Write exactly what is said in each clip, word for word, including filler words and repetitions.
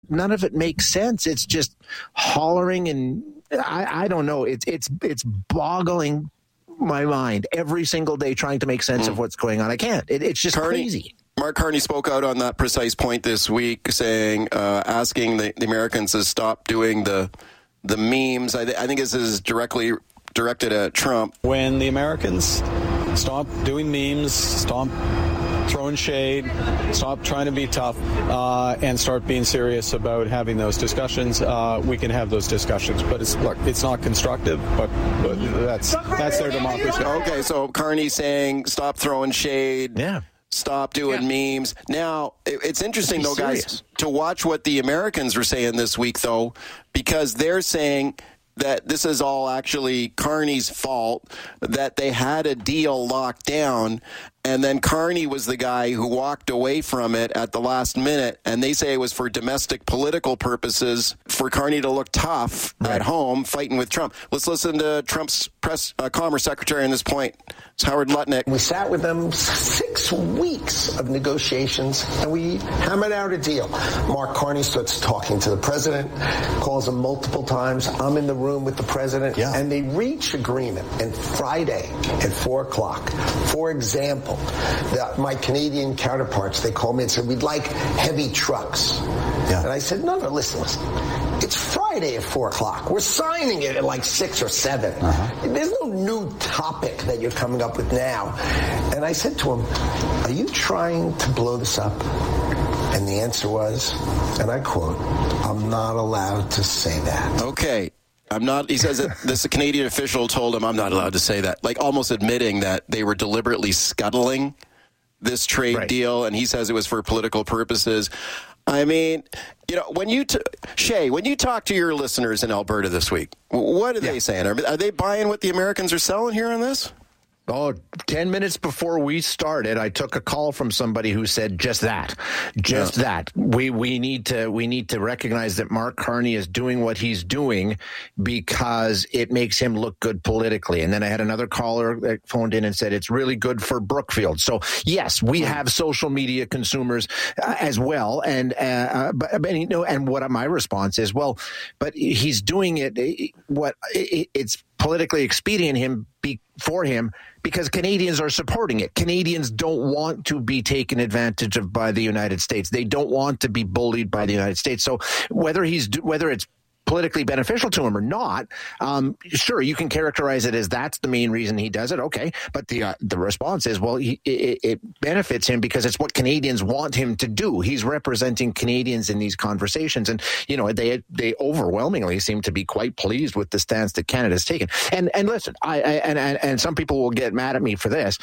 none of it makes sense. It's just hollering, and I, I don't know. It's it's it's boggling my mind every single day trying to make sense mm. of what's going on. I can't. It, it's just Carney, crazy. Mark Carney spoke out on that precise point this week, saying, uh, asking the, the Americans to stop doing the the memes. I, th- I think this is directly directed at Trump. When the Americans stop doing memes, stop throwing shade, stop trying to be tough, uh, and start being serious about having those discussions, uh, we can have those discussions. But it's look, it's not constructive, but, but that's that's their democracy. Okay, so Carney's saying stop throwing shade. Yeah. Stop doing yeah. memes. Now, it's interesting, though, serious. guys, to watch what the Americans are saying this week, though, because they're saying that this is all actually Carney's fault, that they had a deal locked down, and then Carney was the guy who walked away from it at the last minute, and they say it was for domestic political purposes, for Carney to look tough right. at home fighting with Trump. Let's listen to Trump's press uh, commerce secretary on this point. It's Howard Lutnick. We sat with them six weeks of negotiations, and we hammered out a deal. Mark Carney starts talking to the president, calls him multiple times. I'm in the room with the president, yeah. and they reach agreement. And Friday at four o'clock, for example, the, my Canadian counterparts, they called me and said, we'd like heavy trucks. Yeah. And I said, no, no, listen, listen. It's Friday at four o'clock. We're signing it at like six or seven. Uh-huh. There's no new topic that you're coming up with now. And I said to him, are you trying to blow this up? And the answer was, and I quote, I'm not allowed to say that. Okay. I'm not, he says that this Canadian official told him I'm not allowed to say that, like almost admitting that they were deliberately scuttling this trade right. deal, and he says it was for political purposes. I mean, you know, when you, t- Shay, when you talk to your listeners in Alberta this week, what are yeah. they saying? Are, are they buying what the Americans are selling here on this? Oh, ten minutes before we started, I took a call from somebody who said just that, just yeah. that. We we need to we need to recognize that Mark Carney is doing what he's doing because it makes him look good politically. And then I had another caller that phoned in and said it's really good for Brookfield. So yes, we have social media consumers uh, as well. And uh, but, but you know, and what my response is, well, but he's doing it. What it, it's politically expedient him be, for him because Canadians are supporting it. Canadians don't want to be taken advantage of by the United States. They don't want to be bullied by the United States. So whether he's whether it's politically beneficial to him or not, um, sure, you can characterize it as that's the main reason he does it. Okay, but the uh, the response is, well, he, it, it benefits him because it's what Canadians want him to do. He's representing Canadians in these conversations, and you know they they overwhelmingly seem to be quite pleased with the stance that Canada's taken. And and listen, I, I and, and and some people will get mad at me for this.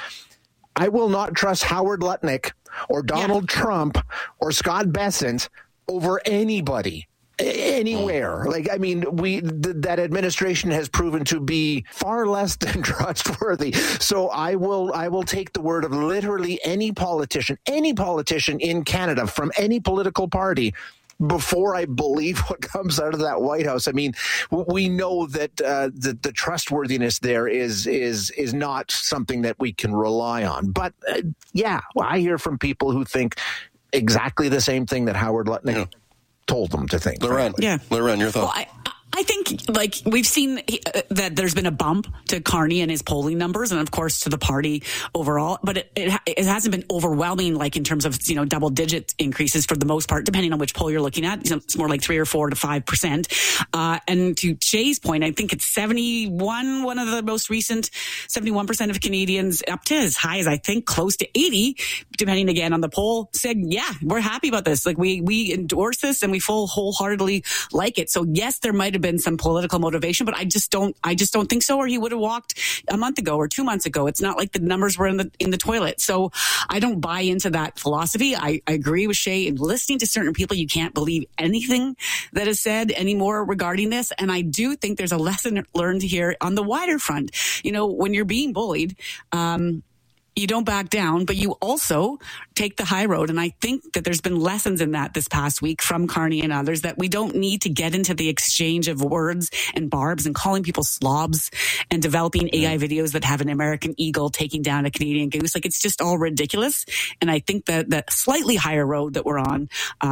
I will not trust Howard Lutnick or Donald yeah. Trump or Scott Bessent over anybody. Anywhere. Like, I mean, we th- that administration has proven to be far less than trustworthy. So I will I will take the word of literally any politician, any politician in Canada from any political party before I believe what comes out of that White House. I mean, we know that uh, the, the trustworthiness there is is is not something that we can rely on. But uh, yeah, well, I hear from people who think exactly the same thing that Howard Lutnick yeah. told them to think. Loren, yeah. Loren, your thoughts? Well, I, I think, like, we've seen uh, that there's been a bump to Carney and his polling numbers, and of course to the party overall, but it, it, it hasn't been overwhelming, like in terms of, you know, double digit increases for the most part, depending on which poll you're looking at. You know, it's more like three or four to five percent. Uh, and to Shay's point, I think it's seventy-one, one of the most recent, seventy-one percent of Canadians, up to as high as I think close to eighty, depending again on the poll, said, yeah, we're happy about this. Like, we, we endorse this and we full wholeheartedly like it. So yes, there might have been some political motivation, but I just don't, I just don't think so. Or he would have walked a month ago or two months ago. It's not like the numbers were in the, in the toilet. So I don't buy into that philosophy. I, I agree with Shay. In listening to certain people, you can't believe anything that is said anymore regarding this. And I do think there's a lesson learned here on the wider front. You know, when you're being bullied, um, you don't back down, but you also take the high road. And I think that there's been lessons in that this past week from Carney and others, that we don't need to get into the exchange of words and barbs and calling people slobs and developing A I videos that have an American eagle taking down a Canadian goose. Like, it's just all ridiculous. And I think that that slightly higher road that we're on, um,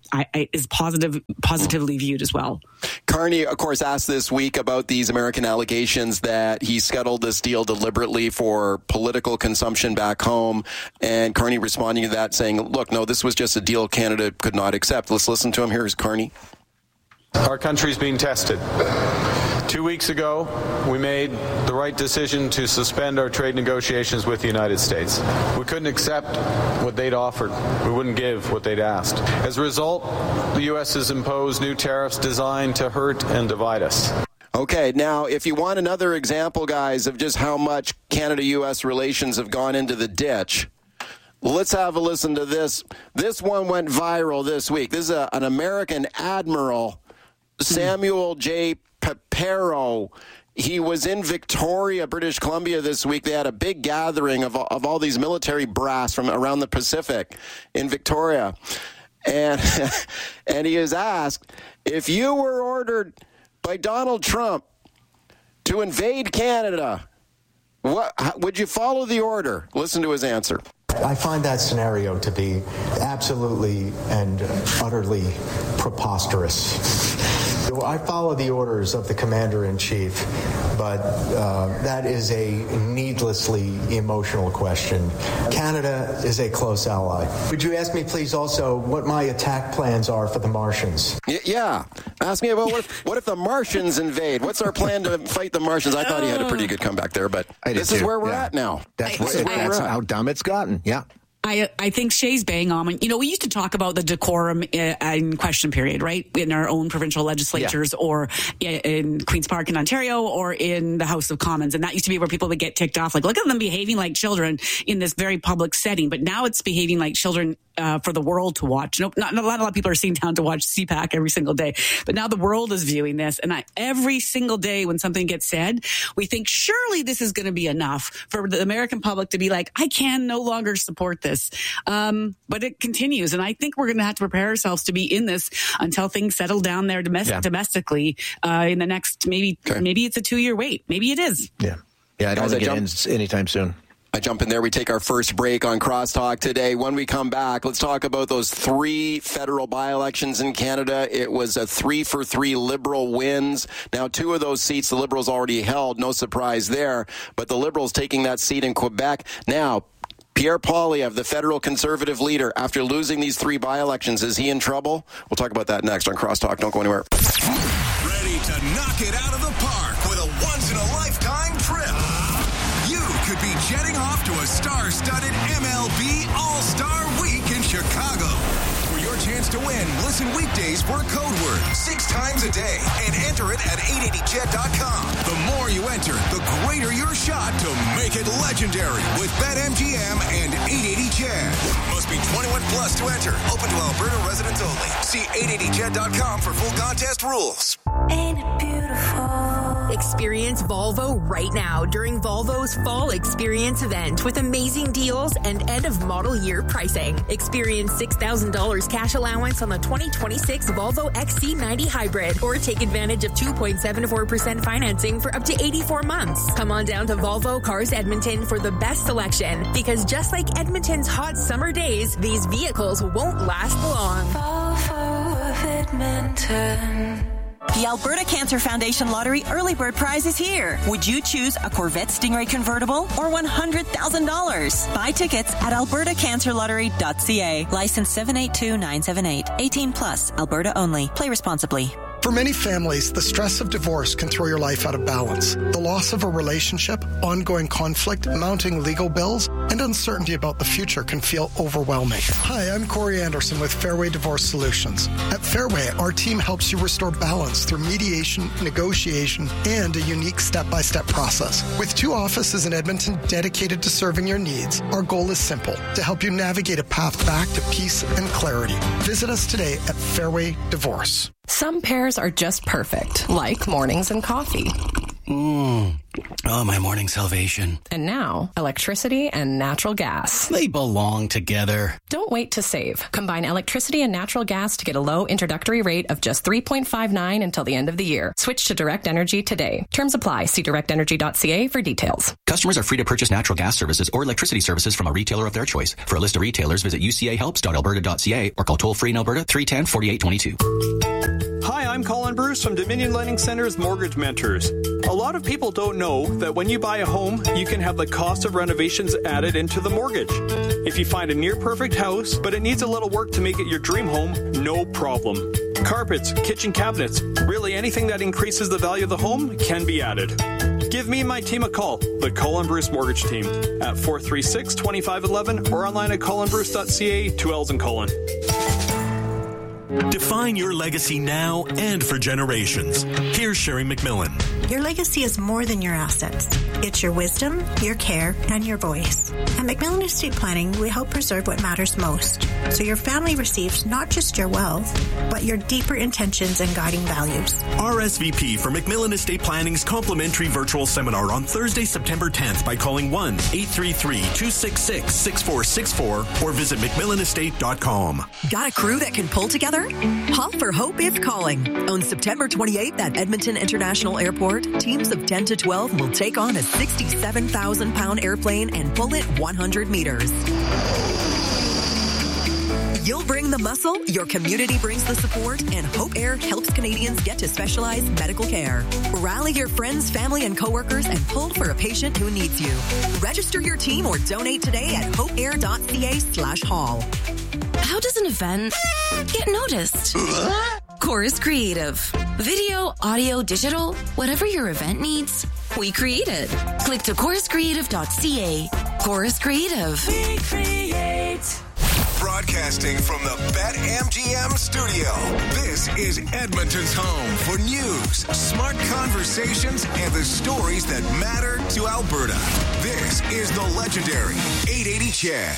I, I, is positive, positively viewed as well. Carney, of course, asked this week about these American allegations that he scuttled this deal deliberately for political consumption back home. And Carney responding to that saying, look, no, this was just a deal Canada could not accept. Let's listen to him. Here's Carney. Our country's being tested. Two weeks ago, we made the right decision to suspend our trade negotiations with the United States. We couldn't accept what they'd offered. We wouldn't give what they'd asked. As a result, the U S has imposed new tariffs designed to hurt and divide us. Okay, now, if you want another example, guys, of just how much Canada-U S relations have gone into the ditch, let's have a listen to this. This one went viral this week. This is a, an American admiral, Samuel J. Papero. He was in Victoria, British Columbia this week. They had a big gathering of, of all these military brass from around the Pacific in Victoria. And, and he is asked, if you were ordered by Donald Trump to invade Canada, what would you follow the order? Listen to his answer. I find that scenario to be absolutely and utterly preposterous. I follow the orders of the commander-in-chief, but uh, that is a needlessly emotional question. Canada is a close ally. Would you ask me, please, also what my attack plans are for the Martians? Y- yeah. Ask me about what if, what if the Martians invade? What's our plan to fight the Martians? I thought he had a pretty good comeback there, but this is where we're yeah. at now. That's, I, what, I, that's I, how dumb it's gotten. Yeah. I I think Shay's bang on. You know, we used to talk about the decorum in question period, right? In our own provincial legislatures yeah. or in Queen's Park in Ontario or in the House of Commons. And that used to be where people would get ticked off. Like, look at them behaving like children in this very public setting. But now it's behaving like children uh, for the world to watch. Nope, not, not a lot of people are sitting down to watch C PAC every single day. But now the world is viewing this. And I, every single day when something gets said, we think surely this is going to be enough for the American public to be like, I can no longer support this. Um, but it continues. And I think we're going to have to prepare ourselves to be in this until things settle down there domestic, yeah. domestically uh, in the next, maybe okay. maybe it's a two-year wait. Maybe it is. Yeah. Yeah, I don't Guys, think I it jump- ends anytime soon. I jump in there. We take our first break on Crosstalk today. When we come back, let's talk about those three federal by-elections in Canada. It was a three for three Liberal wins. Now, two of those seats the Liberals already held. No surprise there. But the Liberals taking that seat in Quebec. Now, Pierre Poilievre, the federal Conservative leader, after losing these three by-elections, is he in trouble? We'll talk about that next on Crosstalk. Don't go anywhere. Ready to knock it out of the park with a once-in-a-lifetime trip. You could be jetting off to a star-studded M L B All-Star Week in Chicago. For your chance to win, listen weekdays for Code Word six times a day and enter it at eight eighty jet dot com. The more you enter, the greater your shot to make it legendary with BetMGM and eight eighty Jet. Must be twenty-one plus to enter. Open to Alberta residents only. See eight eighty jet dot com for full contest rules. Ain't it beautiful? Experience Volvo right now during Volvo's Fall Experience event with amazing deals and end of model year pricing. Experience six thousand dollars cash allowance on the twenty twenty-six Volvo X C ninety Hybrid or take advantage of two point seven four percent financing for up to eighty-four months. Come on down to Volvo Cars Edmonton for the best selection because just like Edmonton's hot summer days, these vehicles won't last long. Volvo of Edmonton. The Alberta Cancer Foundation Lottery Early Bird Prize is here. Would you choose a Corvette Stingray convertible or one hundred thousand dollars? Buy tickets at alberta cancer lottery dot c a. License seven eight two nine seven eight. eighteen plus. Alberta only. Play responsibly. For many families, the stress of divorce can throw your life out of balance. The loss of a relationship, ongoing conflict, mounting legal bills, and uncertainty about the future can feel overwhelming. Hi, I'm Corey Anderson with Fairway Divorce Solutions. At Fairway, our team helps you restore balance through mediation, negotiation, and a unique step-by-step process. With two offices in Edmonton dedicated to serving your needs, our goal is simple, to help you navigate a path back to peace and clarity. Visit us today at Fairway Divorce. Some pairs are just perfect, like mornings and coffee. Mmm. Oh, my morning salvation. And now, electricity and natural gas. They belong together. Don't wait to save. Combine electricity and natural gas to get a low introductory rate of just three point five nine until the end of the year. Switch to Direct Energy today. Terms apply. See direct energy dot c a for details. Customers are free to purchase natural gas services or electricity services from a retailer of their choice. For a list of retailers, visit u c a helps dot alberta dot c a or call toll-free in Alberta three one zero, four eight two two. Hi, I'm Colin Bruce from Dominion Lending Center's Mortgage Mentors. A lot of people don't know that when you buy a home, you can have the cost of renovations added into the mortgage. If you find a near-perfect house, but it needs a little work to make it your dream home, no problem. Carpets, kitchen cabinets, really anything that increases the value of the home can be added. Give me and my team a call, the Colin Bruce Mortgage Team, at four three six, two five one one or online at colin bruce dot c a, two L's in Colin. Define your legacy now and for generations. Here's Sherry McMillan. Your legacy is more than your assets. It's your wisdom, your care, and your voice. At McMillan Estate Planning, we help preserve what matters most, so your family receives not just your wealth, but your deeper intentions and guiding values. R S V P for McMillan Estate Planning's complimentary virtual seminar on Thursday, September tenth by calling one eight three three, two six six, six four six four or visit mcmillan estate dot com. Got a crew that can pull together? Hall for Hope is calling. On September twenty-eighth at Edmonton International Airport, teams of ten to twelve will take on a sixty-seven thousand pound airplane and pull it one hundred meters. You'll bring the muscle, your community brings the support, and Hope Air helps Canadians get to specialized medical care. Rally your friends, family, and coworkers and pull for a patient who needs you. Register your team or donate today at hopeair dot c a slash hall. How does an event get noticed? Chorus Creative. Video, audio, digital, whatever your event needs, we create it. Click to chorus creative dot c a. Chorus Creative. We create. Broadcasting from the BetMGM studio, this is Edmonton's home for news, smart conversations, and the stories that matter to Alberta. This is the legendary eight eighty Chad.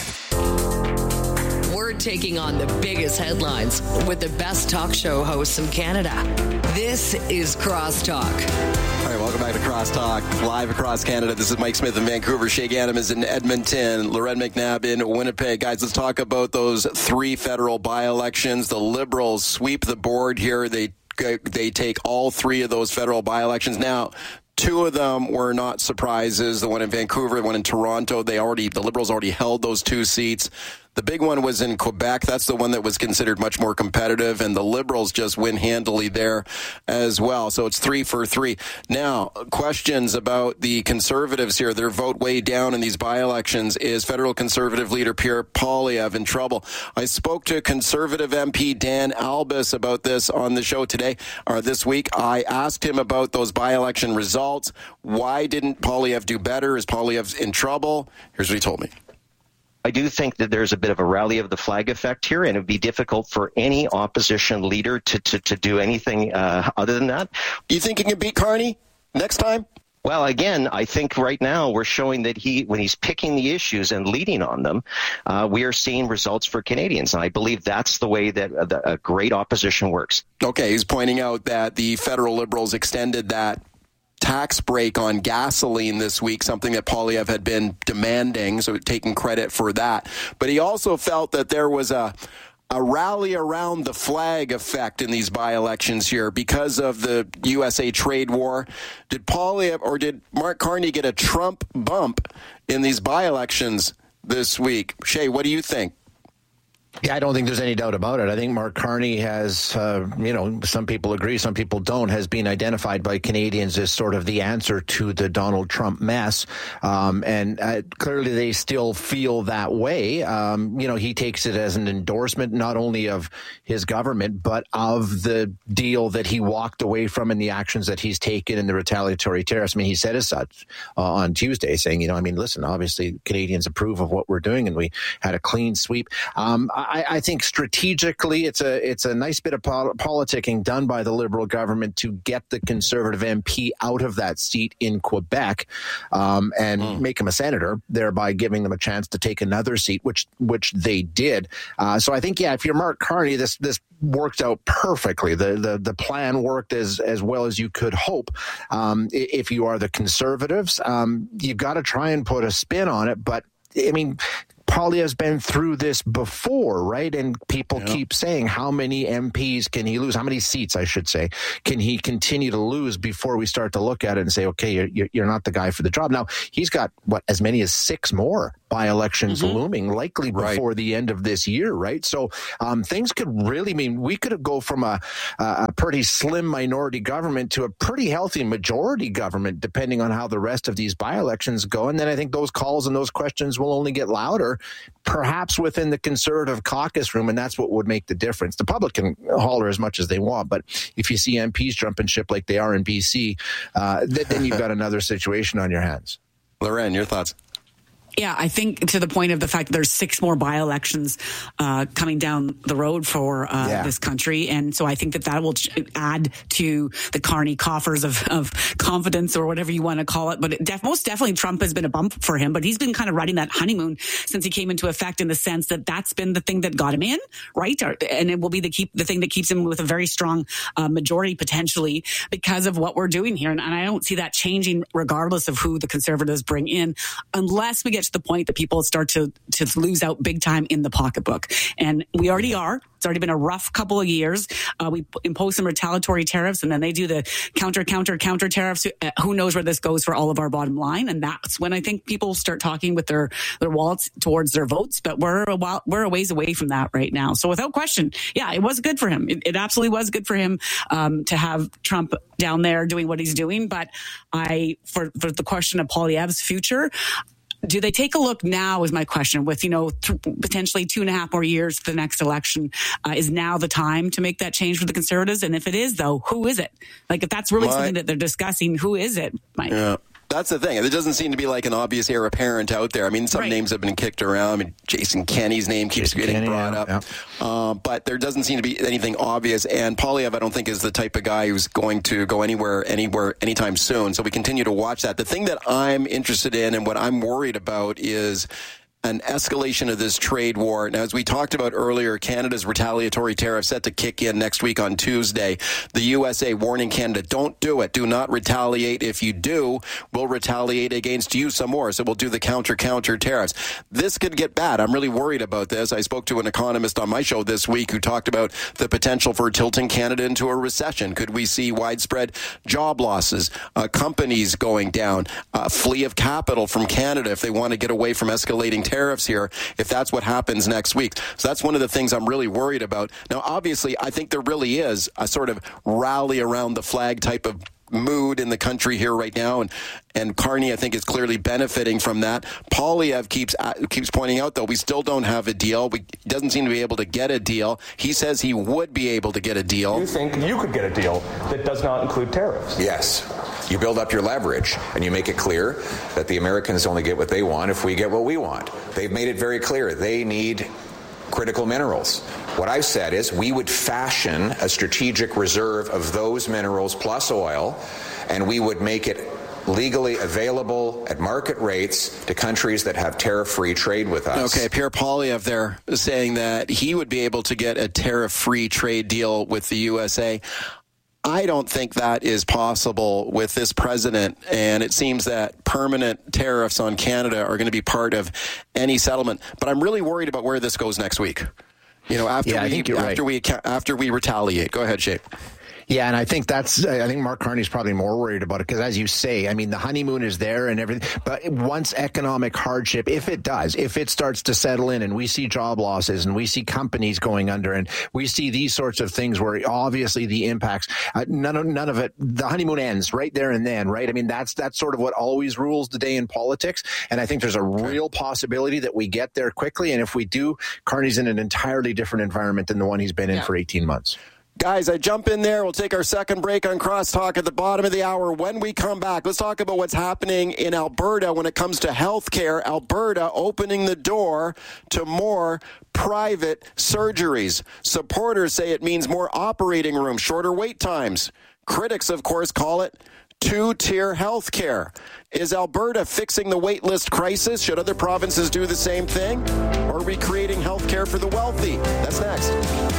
We're taking on the biggest headlines with the best talk show hosts in Canada. This is Crosstalk. All right, welcome back to Crosstalk, live across Canada. This is Mike Smith in Vancouver. Shay Ganem is in Edmonton. Loren McNabb in Winnipeg. Guys, let's talk about those three federal by-elections. The Liberals sweep the board here. They they take all three of those federal by-elections. Now, two of them were not surprises. The one in Vancouver, the one in Toronto. They already the Liberals already held those two seats. The big one was in Quebec. That's the one that was considered much more competitive, and the Liberals just win handily there as well. So it's three for three. Now, questions about the Conservatives here. Their vote way down in these by-elections. Is federal Conservative leader Pierre Poilievre in trouble? I spoke to Conservative M P Dan Albus about this on the show today, or this week. I asked him about those by-election results. Why didn't Poilievre do better? Is Poilievre in trouble? Here's what he told me. I do think that there's a bit of a rally of the flag effect here, and it would be difficult for any opposition leader to, to, to do anything uh, other than that. Do you think he can beat Carney next time? Well, again, I think right now we're showing that he, when he's picking the issues and leading on them, uh, we are seeing results for Canadians. And I believe that's the way that a, a great opposition works. Okay, he's pointing out that the federal Liberals extended that tax break on gasoline this week, something that Poilievre had been demanding, so taking credit for that. But he also felt that there was a a rally around the flag effect in these by-elections here because of the U S A trade war. Did Poilievre or did Mark Carney get a Trump bump in these by-elections this week? Shay, what do you think? Yeah, I don't think there's any doubt about it. I think Mark Carney has, uh, you know, some people agree, some people don't, has been identified by Canadians as sort of the answer to the Donald Trump mess. Um, and uh, clearly they still feel that way. Um, you know, he takes it as an endorsement not only of his government, but of the deal that he walked away from and the actions that he's taken in the retaliatory tariffs. I mean, he said as such uh, on Tuesday, saying, you know, I mean, listen, obviously Canadians approve of what we're doing and we had a clean sweep. Um, I, I think strategically, it's a it's a nice bit of pol- politicking done by the Liberal government to get the Conservative M P out of that seat in Quebec um, and mm. make him a senator, thereby giving them a chance to take another seat, which which they did. Uh, so I think, yeah, if you're Mark Carney, this this worked out perfectly. The the the plan worked as as well as you could hope. Um, if you are the Conservatives, um, you've got to try and put a spin on it. But I mean, Poilievre's been through this before, right? And people yeah. keep saying, how many M Ps can he lose? How many seats, I should say, can he continue to lose before we start to look at it and say, okay, you're, you're not the guy for the job? Now, he's got, what, as many as six more by-elections mm-hmm. looming, likely before right. the end of this year, right? So um, things could really mean we could go from a, a pretty slim minority government to a pretty healthy majority government, depending on how the rest of these by-elections go. And then I think those calls and those questions will only get louder, perhaps within the Conservative caucus room, and that's what would make the difference. The public can holler as much as they want, but if you see M Ps jumping ship like they are in B C, uh, then you've got another situation on your hands. Loren, your thoughts? Yeah, I think to the point of the fact that there's six more by-elections uh, coming down the road for uh, yeah. this country. And so I think that that will ch- add to the Carney coffers of, of confidence or whatever you want to call it. But it def- most definitely Trump has been a bump for him. But he's been kind of riding that honeymoon since he came into effect, in the sense that that's been the thing that got him in, right? And it will be the keep the thing that keeps him with a very strong uh, majority potentially because of what we're doing here. And, and I don't see that changing regardless of who the Conservatives bring in, unless we get to the point that people start to to lose out big time in the pocketbook. And we already are. It's already been a rough couple of years. Uh, we impose some retaliatory tariffs, and then they do the counter, counter, counter tariffs. Uh, who knows where this goes for all of our bottom line? And that's when I think people start talking with their, their wallets towards their votes. But we're a while, we're a ways away from that right now. So without question, yeah, it was good for him. It, it absolutely was good for him um, to have Trump down there doing what he's doing. But I, for, for the question of Poilievre's future, do they take a look now is my question, with, you know, th- potentially two and a half more years to the next election. Uh, is now the time to make that change for the Conservatives? And if it is, though, who is it? Like, if that's really My, something that they're discussing, who is it, Mike? Yeah. That's the thing. There doesn't seem to be like an obvious heir apparent out there. I mean, some right. names have been kicked around. I mean, Jason Kenney's name keeps Jason getting Kenney, brought yeah, up. Yeah. Uh, but there doesn't seem to be anything obvious. And Poilievre, I don't think, is the type of guy who's going to go anywhere, anywhere, anytime soon. So we continue to watch that. The thing that I'm interested in and what I'm worried about is an escalation of this trade war. Now, as we talked about earlier, Canada's retaliatory tariff set to kick in next week on Tuesday. The U S A warning Canada, don't do it. Do not retaliate. If you do, we'll retaliate against you some more. So we'll do the counter-counter tariffs. This could get bad. I'm really worried about this. I spoke to an economist on my show this week who talked about the potential for tilting Canada into a recession. Could we see widespread job losses, uh, companies going down, a flee of capital from Canada if they want to get away from escalating tariffs here, if that's what happens next week? So that's one of the things I'm really worried about. Now, obviously, I think there really is a sort of rally around the flag type of mood in the country here right now, and and Carney, I think, is clearly benefiting from that. Poilievre keeps uh, keeps pointing out, though, we still don't have a deal. We, he doesn't seem to be able to get a deal. He says he would be able to get a deal. You think you could get a deal that does not include tariffs? Yes. You build up your leverage, and you make it clear that the Americans only get what they want if we get what we want. They've made it very clear they need critical minerals. What I've said is we would fashion a strategic reserve of those minerals plus oil, and we would make it legally available at market rates to countries that have tariff-free trade with us. Okay, Pierre Poilievre there saying that he would be able to get a tariff-free trade deal with the U S A. I don't think that is possible with this president, and it seems that permanent tariffs on Canada are going to be part of any settlement. But I'm really worried about where this goes next week. You know, after yeah, we after right. we after we retaliate. Go ahead, Shay. Yeah, and I think that's, I think Mark Carney's probably more worried about it because, as you say, I mean, the honeymoon is there and everything. But once economic hardship, if it does, if it starts to settle in and we see job losses and we see companies going under and we see these sorts of things where obviously the impacts, uh, none of, none of it, the honeymoon ends right there and then, right? I mean, that's, that's sort of what always rules the day in politics. And I think there's a real possibility that we get there quickly. And if we do, Carney's in an entirely different environment than the one he's been in yeah. for eighteen months. Guys, I jump in there. We'll take our second break on Crosstalk at the bottom of the hour. When we come back, let's talk about what's happening in Alberta when it comes to healthcare. Alberta opening the door to more private surgeries. Supporters say it means more operating rooms, shorter wait times. Critics, of course, call it two-tier healthcare. Is Alberta fixing the wait list crisis? Should other provinces do the same thing? Or are we creating healthcare for the wealthy? That's next.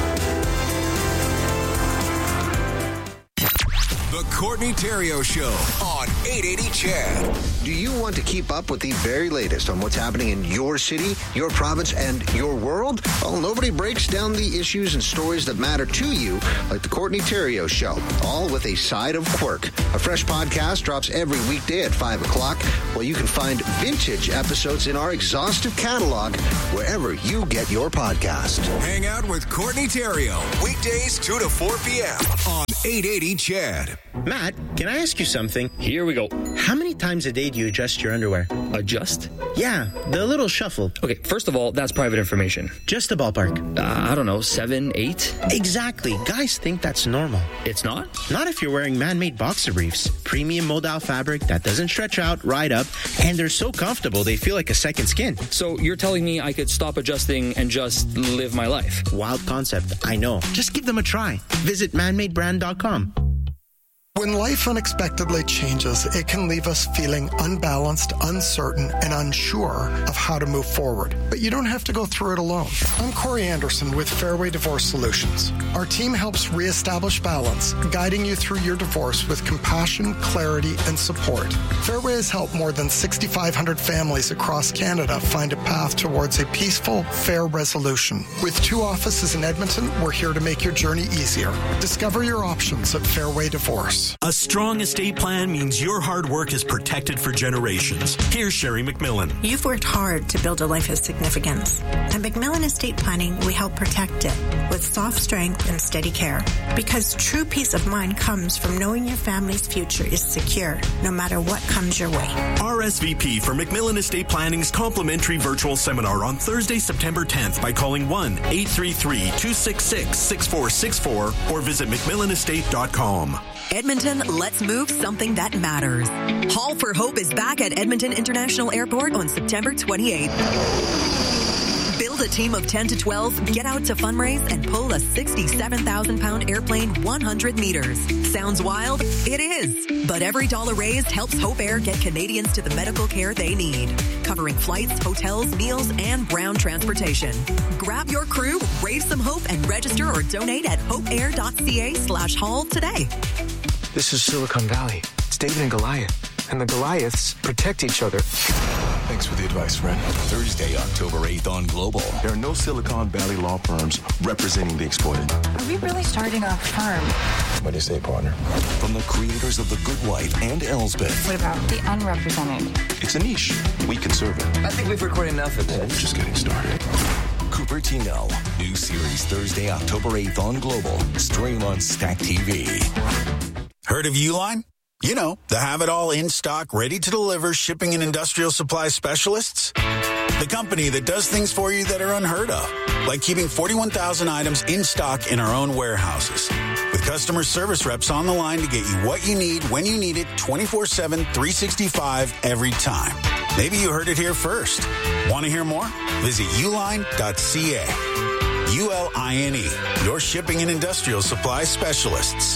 The Courtney Theriault Show on eight eighty C H E D. Do you want to keep up with the very latest on what's happening in your city, your province, and your world? Well, nobody breaks down the issues and stories that matter to you like the Courtney Theriault Show, all with a side of quirk. A fresh podcast drops every weekday at five o'clock, while you can find vintage episodes in our exhaustive catalog wherever you get your podcast. Hang out with Courtney Theriault, weekdays two to four p.m. on eight eighty C H E D. Matt, can I ask you something? Here we go. How many times a day do you adjust your underwear? Adjust? Yeah, the little shuffle. Okay, first of all, that's private information. Just a ballpark. Uh, I don't know, seven, eight? Exactly. Guys think that's normal. It's not? Not if you're wearing man-made boxer briefs. Premium modal fabric that doesn't stretch out, ride up, and they're so comfortable they feel like a second skin. So you're telling me I could stop adjusting and just live my life? Wild concept, I know. Just give them a try. Visit man made brand dot com. When life unexpectedly changes, it can leave us feeling unbalanced, uncertain, and unsure of how to move forward. But you don't have to go through it alone. I'm Corey Anderson with Fairway Divorce Solutions. Our team helps reestablish balance, guiding you through your divorce with compassion, clarity, and support. Fairway has helped more than six thousand five hundred families across Canada find a path towards a peaceful, fair resolution. With two offices in Edmonton, we're here to make your journey easier. Discover your options at Fairway Divorce. A strong estate plan means your hard work is protected for generations. Here's Sherry McMillan. You've worked hard to build a life of significance. At McMillan Estate Planning, we help protect it with soft strength and steady care. Because true peace of mind comes from knowing your family's future is secure, no matter what comes your way. R S V P for McMillan Estate Planning's complimentary virtual seminar on Thursday, September tenth by calling one eight three three, two six six, six four six four or visit mcmillan estate dot com. Edmonton, let's move something that matters. Haul for Hope is back at Edmonton International Airport on September twenty-eighth. Build a team of ten to twelve, get out to fundraise, and pull a sixty-seven thousand pound airplane one hundred meters. Sounds wild? It is. But every dollar raised helps Hope Air get Canadians to the medical care they need, covering flights, hotels, meals, and ground transportation. Grab your crew, raise some hope, and register or donate at hopeair.ca slash haul today. This is Silicon Valley. It's David and Goliath, and the Goliaths protect each other. Thanks for the advice, friend. Thursday, October eighth on Global. There are no Silicon Valley law firms representing the exploited. Are we really starting a firm? What do you say, partner? From the creators of The Good Wife and Elsbeth. What about the unrepresented? It's a niche. We can serve it. I think we've recorded enough of this. Just getting started. Cupertino. New series Thursday, October eighth on Global. Stream on Stack T V. Heard of Uline? You know, the have-it-all in-stock, ready-to-deliver shipping and industrial supply specialists. The company that does things for you that are unheard of, like keeping forty-one thousand items in stock in our own warehouses. With customer service reps on the line to get you what you need, when you need it, twenty-four seven, three sixty-five, every time. Maybe you heard it here first. Want to hear more? Visit uline dot c a. U L I N E, your shipping and industrial supply specialists.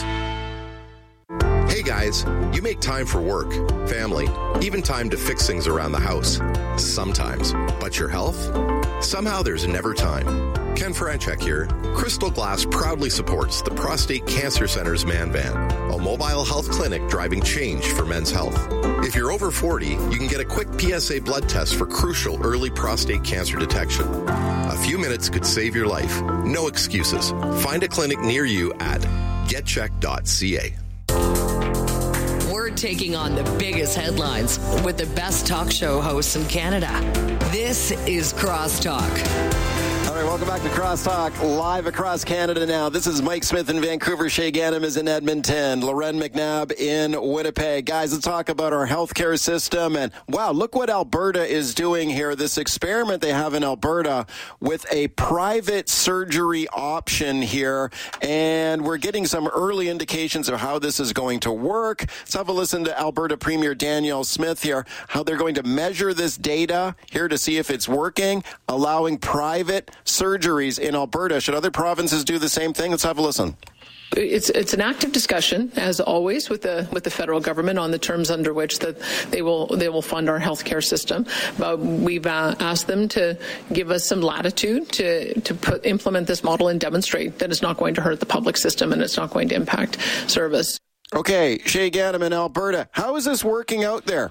Hey guys, you make time for work, family, even time to fix things around the house. Sometimes. But your health? Somehow there's never time. Ken Franchek here. Crystal Glass proudly supports the Prostate Cancer Center's Man Van, a mobile health clinic driving change for men's health. If you're over forty, you can get a quick P S A blood test for crucial early prostate cancer detection. A few minutes could save your life. No excuses. Find a clinic near you at get check dot c a. We're taking on the biggest headlines with the best talk show hosts in Canada. This is Crosstalk. All right, welcome Welcome back to Crosstalk, live across Canada now. This is Mike Smith in Vancouver. Shay Ganem is in Edmonton. Loren McNabb in Winnipeg. Guys, let's talk about our healthcare system. And wow, look what Alberta is doing here. This experiment they have in Alberta with a private surgery option here. And we're getting some early indications of how this is going to work. Let's have a listen to Alberta Premier Danielle Smith here, how they're going to measure this data here to see if it's working, allowing private surgeries in Alberta. Should other provinces do the same thing? Let's have a listen. It's it's an active discussion, as always, with the with the federal government on the terms under which that they will they will fund our healthcare system. But we've uh, asked them to give us some latitude to to put, implement this model and demonstrate that it's not going to hurt the public system and it's not going to impact service. Okay, Shay Ganem in Alberta. How is this working out there?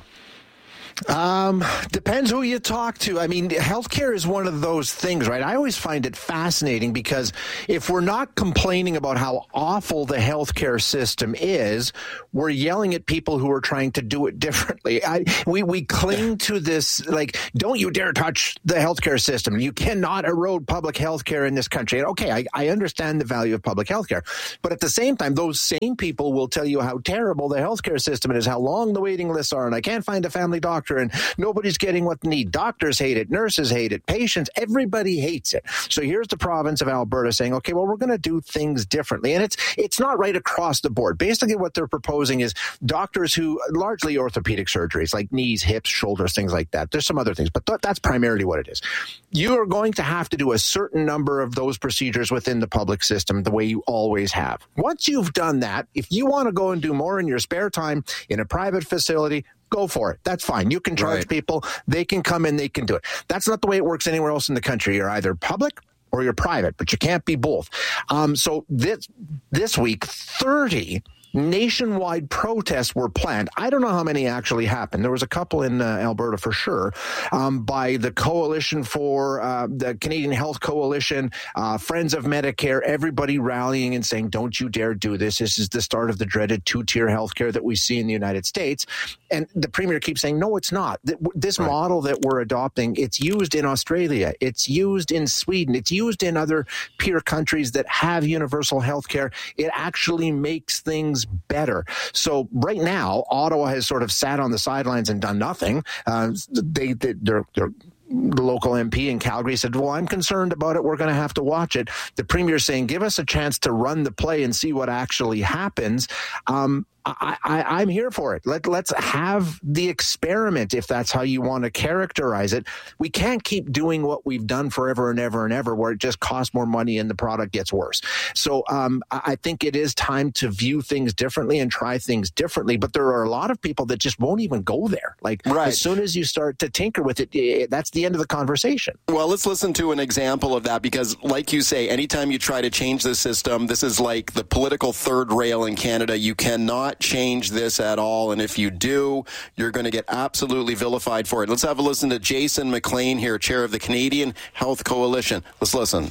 Um, depends who you talk to. I mean, healthcare is one of those things, right? I always find it fascinating because if we're not complaining about how awful the healthcare system is, we're yelling at people who are trying to do it differently. I, we, we cling to this, like, don't you dare touch the healthcare system. You cannot erode public healthcare in this country. And okay, I, I understand the value of public healthcare, but at the same time, those same people will tell you how terrible the healthcare system is, how long the waiting lists are, and I can't find a family doctor. And nobody's getting what they need. Doctors hate it. Nurses hate it. Patients, everybody hates it. So here's the province of Alberta saying, okay, well, we're going to do things differently. And it's it's not right across the board. Basically, what they're proposing is doctors who, largely orthopedic surgeries, like knees, hips, shoulders, things like that. There's some other things, but th- that's primarily what it is. You are going to have to do a certain number of those procedures within the public system the way you always have. Once you've done that, if you want to go and do more in your spare time in a private facility, go for it. That's fine. You can charge right. people. They can come in. They can do it. That's not the way it works anywhere else in the country. You're either public or you're private, but you can't be both. Um, so this this week, thirty nationwide protests were planned. I don't know how many actually happened. There was a couple in uh, Alberta for sure, um, by the Coalition for uh, the Canadian Health Coalition, uh, Friends of Medicare, everybody rallying and saying, don't you dare do this. This is the start of the dreaded two-tier healthcare that we see in the United States. And the Premier keeps saying, no, it's not. This right. model that we're adopting, it's used in Australia. It's used in Sweden. It's used in other peer countries that have universal healthcare. It actually makes things better. So right now, Ottawa has sort of sat on the sidelines and done nothing. Uh, they, they, they're, they're the local M P in Calgary said, well, I'm concerned about it. We're going to have to watch it. The Premier saying, give us a chance to run the play and see what actually happens. Um, I, I, I'm here for it. Let, let's have the experiment, if that's how you want to characterize it. We can't keep doing what we've done forever and ever and ever, where it just costs more money and the product gets worse. So um, I think it is time to view things differently and try things differently. But there are a lot of people that just won't even go there. Like right. as soon as you start to tinker with it, it, that's the end of the conversation. Well, let's listen to an example of that, because like you say, anytime you try to change the system, this is like the political third rail in Canada. You cannot change this at all, and if you do, you're going to get absolutely vilified for it. Let's have a listen to Jason McLean here, chair of the Canadian Health Coalition. Let's listen.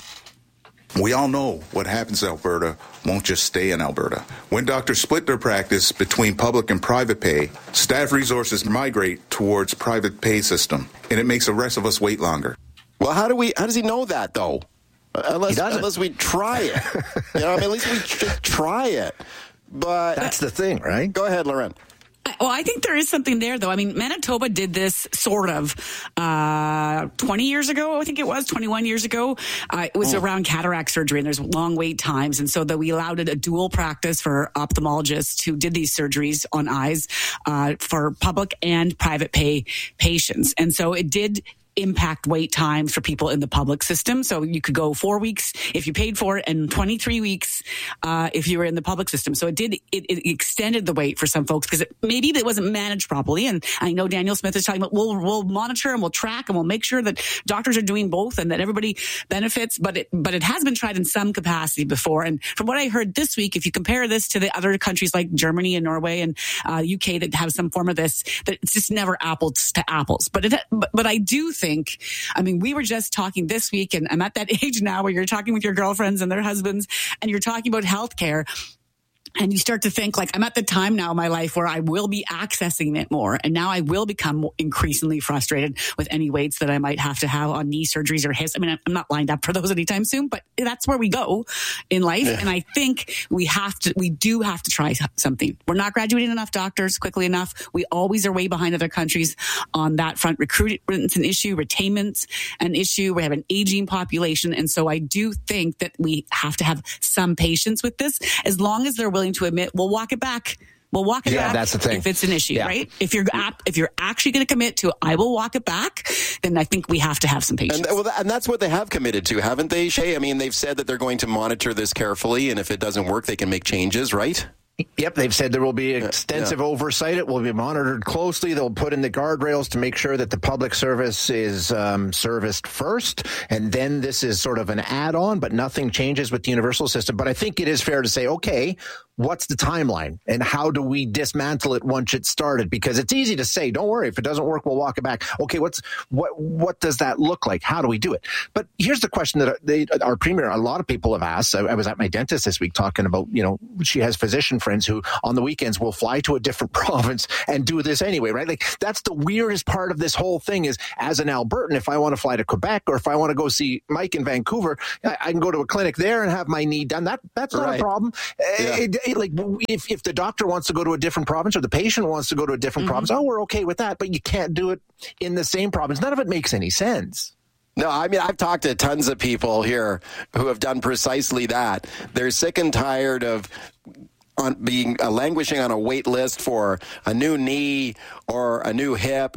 We all know what happens in Alberta won't just stay in Alberta. When doctors split their practice between public and private pay, staff resources migrate towards private pay system, and it makes the rest of us wait longer. Well, how do we? How does he know that, though? Unless, unless we try it. You know, I mean, at least we just try it. But that's the thing, right? Go ahead, Lauren. Well, I think there is something there, though. I mean, Manitoba did this sort of uh, twenty years ago, I think it was, twenty-one years ago. Uh, it was oh. around cataract surgery, and there's long wait times. And so that we allowed it a dual practice for ophthalmologists who did these surgeries on eyes uh, for public and private pay patients. And so it did impact wait times for people in the public system. So you could go four weeks if you paid for it and twenty-three weeks uh, if you were in the public system. So it did, it, it extended the wait for some folks because it, maybe it wasn't managed properly. And I know Danielle Smith is talking about, we'll, we'll monitor and we'll track and we'll make sure that doctors are doing both and that everybody benefits. But it, but it has been tried in some capacity before. And from what I heard this week, if you compare this to the other countries like Germany and Norway and uh, U K that have some form of this, that it's just never apples to apples. But it, but, but I do think Think, I mean, we were just talking this week, and I'm at that age now where you're talking with your girlfriends and their husbands, and you're talking about healthcare. And you start to think, like, I'm at the time now in my life where I will be accessing it more. And now I will become increasingly frustrated with any waits that I might have to have on knee surgeries or hips. I mean, I'm not lined up for those anytime soon, but that's where we go in life. Yeah. And I think we have to, we do have to try something. We're not graduating enough doctors quickly enough. We always are way behind other countries on that front. Recruitment's an issue, retainment's an issue. We have an aging population. And so I do think that we have to have some patience with this, as long as they're willing to admit, we'll walk it back. We'll walk it yeah, back that's the thing. if it's an issue, yeah. right? If you're ap- if you're actually going to commit to, I will walk it back, then I think we have to have some patience. And, well, and that's what they have committed to, haven't they, Shay? I mean, they've said that they're going to monitor this carefully, and if it doesn't work, they can make changes, right? Yep, they've said there will be extensive yeah. oversight. It will be monitored closely. They'll put in the guardrails to make sure that the public service is um, serviced first, and then this is sort of an add-on, but nothing changes with the universal system. But I think it is fair to say, okay, what's the timeline, and how do we dismantle it once it's started? Because it's easy to say, don't worry, if it doesn't work, we'll walk it back. Okay, what's what what does that look like? How do we do it? But here's the question that they, our premier, a lot of people have asked. I, I was at my dentist this week talking about, you know, she has physician friends who on the weekends will fly to a different province and do this anyway, right? Like, that's the weirdest part of this whole thing is, as an Albertan, if I want to fly to Quebec or if I want to go see Mike in Vancouver, I, I can go to a clinic there and have my knee done. That That's not right. a problem. Yeah. It, it, like, if, if the doctor wants to go to a different province or the patient wants to go to a different mm-hmm. province, oh, we're okay with that, but you can't do it in the same province. None of it makes any sense. No, I mean, I've talked to tons of people here who have done precisely that. They're sick and tired of on being uh, languishing on a wait list for a new knee or a new hip,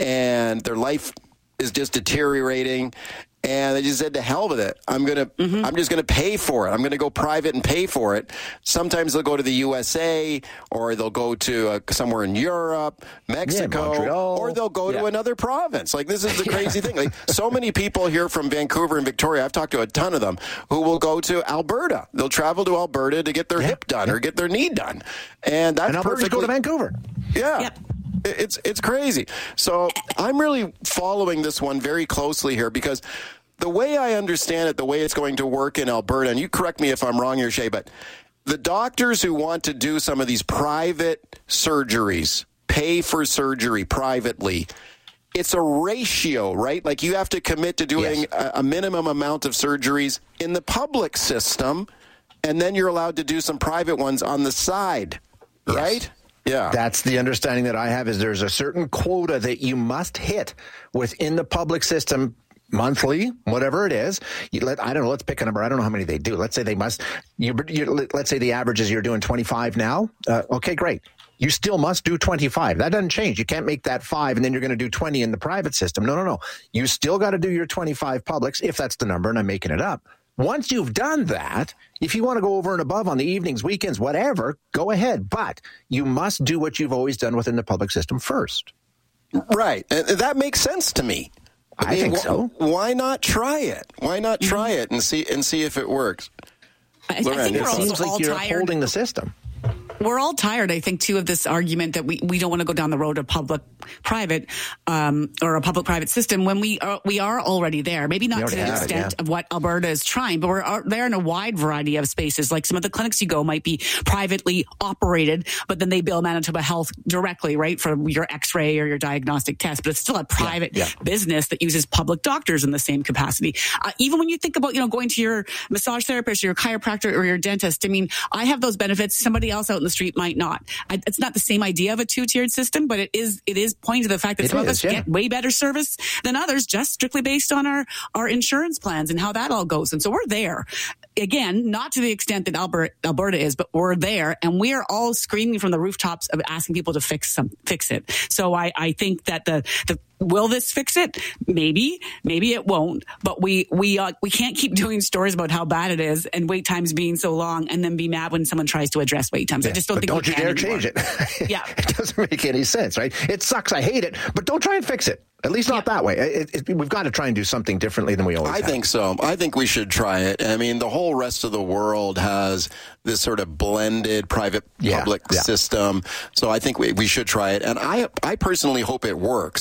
and their life is just deteriorating. And they just said, to hell with it. I'm gonna, mm-hmm. I'm just gonna pay for it. I'm gonna go private and pay for it. Sometimes they'll go to the U S A, or they'll go to uh, somewhere in Europe, Mexico, yeah, or they'll go yeah. to another province. Like, this is the crazy yeah. thing. Like, so many people here from Vancouver and Victoria, I've talked to a ton of them, who will go to Alberta. They'll travel to Alberta to get their yeah. hip done yeah. or get their knee done, and that's and perfectly go to Vancouver. Yeah. Yep. It's it's crazy. So I'm really following this one very closely here, because the way I understand it, the way it's going to work in Alberta, and you correct me if I'm wrong here, Shay, but the doctors who want to do some of these private surgeries, pay for surgery privately, it's a ratio, right? Like, you have to commit to doing yes. a, a minimum amount of surgeries in the public system, and then you're allowed to do some private ones on the side, yes. right? Yeah. That's the understanding that I have, is there's a certain quota that you must hit within the public system monthly, whatever it is. You let, I don't know, let's pick a number. I don't know how many they do. Let's say they must, you, you, let's say the average is you're doing twenty-five now. Uh, okay, great. You still must do twenty-five. That doesn't change. You can't make that five and then you're going to do twenty in the private system. No, no, no. You still got to do your twenty-five publics, if that's the number, and I'm making it up. Once you've done that, if you want to go over and above on the evenings, weekends, whatever, go ahead. But you must do what you've always done within the public system first. Right. And that makes sense to me. I, I mean, think wh- so. Why not try it? Why not try it and see and see if it works? I, Lauren, I think it seems like you're tired. upholding the system. We're all tired, I think, too, of this argument that we, we don't want to go down the road of public-private um, or a public-private system when we are we are already there. Maybe not to the extent it, yeah. of what Alberta is trying, but we're are there in a wide variety of spaces. Like, some of the clinics you go might be privately operated, but then they bill Manitoba Health directly, right, for your X-ray or your diagnostic test. But it's still a private yeah, yeah. business that uses public doctors in the same capacity. Uh, even when you think about, you know, going to your massage therapist or your chiropractor or your dentist, I mean, I have those benefits. Somebody else out in the street might not. I, it's not the same idea of a two-tiered system, but it is it is pointing to the fact that it some is, of us yeah. get way better service than others, just strictly based on our, our insurance plans and how that all goes. And so we're there. Again, not to the extent that Alberta, Alberta is, but we're there, and we are all screaming from the rooftops of asking people to fix some fix it. So I, I think that the the will this fix it? Maybe, maybe it won't. But we we uh, we can't keep doing stories about how bad it is and wait times being so long, and then be mad when someone tries to address wait times. Yeah, I just don't but think don't we you can dare anymore. change it. Yeah, it doesn't make any sense, right? It sucks. I hate it, but don't try and fix it. At least not yeah. that way. It, it, we've got to try and do something differently than we always I have. think so. I think we should try it. I mean, the whole rest of the world has this sort of blended private-public yeah, yeah. system. So I think we, we should try it. And I I personally hope it works. And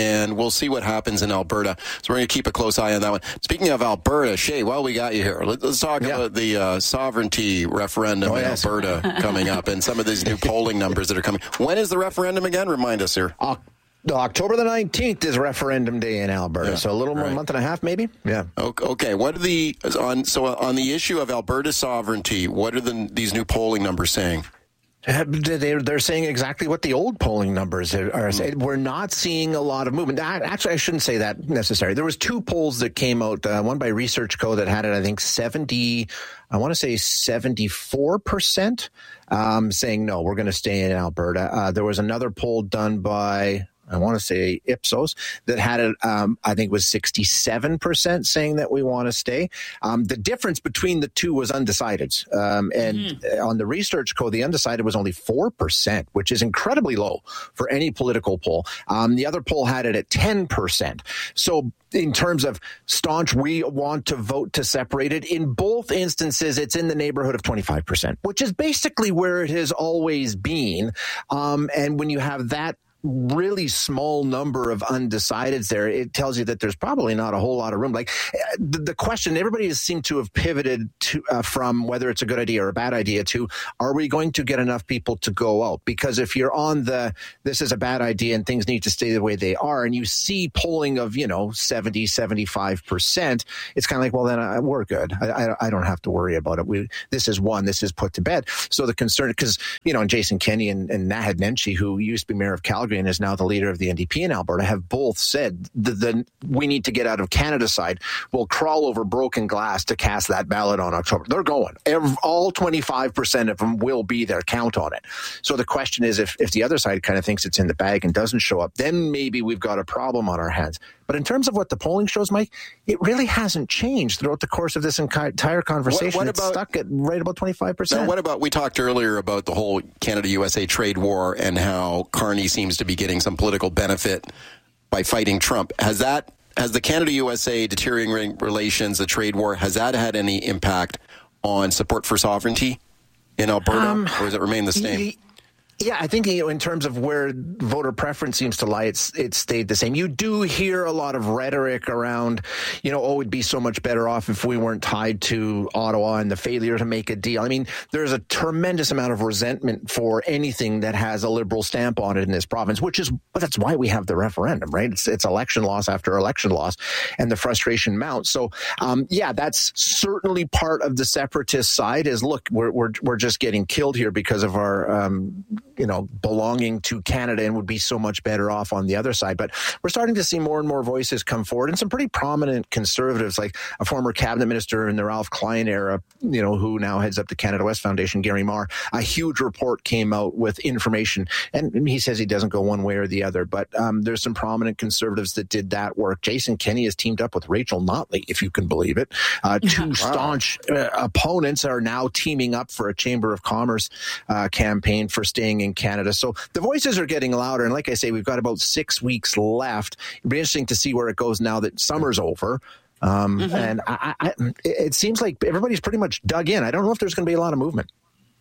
and we'll see what happens in Alberta. So we're going to keep a close eye on that one. Speaking of Alberta, Shay, well, we got you here. Let, let's talk yeah. about the uh, sovereignty referendum oh, in yes. Alberta coming up and some of these new polling numbers that are coming. When is the referendum again? Remind us here. Uh, October the nineteenth is referendum day in Alberta, yeah, so a little more, right. month and a half, maybe. Yeah. Okay. What are the on so on the issue of Alberta sovereignty? What are the, these new polling numbers saying? They're, they're saying exactly what the old polling numbers are saying. We're not seeing a lot of movement. Actually, I shouldn't say that necessarily. There was two polls that came out, uh, one by ResearchCo that had it, I think, seventy, I want to say seventy-four percent um, saying, no, we're going to stay in Alberta. Uh, there was another poll done by, I want to say Ipsos, that had it, um, I think it was sixty-seven percent saying that we want to stay. Um, the difference between the two was undecided. Um, and mm-hmm. on the ResearchCo, the undecided was only four percent, which is incredibly low for any political poll. Um, the other poll had it at ten percent. So in terms of staunch, we want to vote to separate it, in both instances, it's in the neighborhood of twenty-five percent, which is basically where it has always been. Um, and when you have that really small number of undecideds there, it tells you that there's probably not a whole lot of room. Like the, the question, everybody has seemed to have pivoted to uh, from whether it's a good idea or a bad idea to, are we going to get enough people to go out? Because if you're on the, this is a bad idea and things need to stay the way they are, and you see polling of, you know, seventy, seventy-five percent, it's kind of like, well, then I, we're good. I, I, I don't have to worry about it. We, this is one, this is put to bed. So the concern, because, you know, Jason Kenney and, and Naheed Nenshi, who used to be mayor of Calgary and is now the leader of the N D P in Alberta, have both said that the we need to get out of Canada's side. We'll crawl over broken glass to cast that ballot on October. They're going. Every, all twenty-five percent of them will be there. Count on it. So the question is, if, if the other side kind of thinks it's in the bag and doesn't show up, then maybe we've got a problem on our hands. But in terms of what the polling shows, Mike, it really hasn't changed throughout the course of this entire conversation. What, what it's about, stuck at right about twenty-five percent. Now, what about, we talked earlier about the whole Canada-U S A trade war and how Carney seems to be getting some political benefit by fighting Trump. Has that, has the Canada-U S A deteriorating relations, the trade war, has that had any impact on support for sovereignty in Alberta, um, or does it remain the same? Y- Yeah, I think, you know, in terms of where voter preference seems to lie, it's it stayed the same. You do hear a lot of rhetoric around, you know, oh, it'd be so much better off if we weren't tied to Ottawa and the failure to make a deal. I mean, there's a tremendous amount of resentment for anything that has a Liberal stamp on it in this province, which is, well, that's why we have the referendum, right? It's, it's election loss after election loss, and the frustration mounts. So, um, yeah, that's certainly part of the separatist side is, look, we're we're we're just getting killed here because of our um you know, belonging to Canada, and would be so much better off on the other side. But we're starting to see more and more voices come forward, and some pretty prominent conservatives, like a former cabinet minister in the Ralph Klein era, you know, who now heads up the Canada West Foundation, Gary Marr. A huge report came out with information, and he says he doesn't go one way or the other. But um, there's some prominent conservatives that did that work. Jason Kenney has teamed up with Rachel Notley, if you can believe it. Uh, two wow. staunch uh, opponents are now teaming up for a Chamber of Commerce uh, campaign for staying in Canada. So the voices are getting louder. And like I say, we've got about six weeks left. It'll be interesting to see where it goes now that summer's over. Um, mm-hmm. And I, I, it seems like everybody's pretty much dug in. I don't know if there's going to be a lot of movement.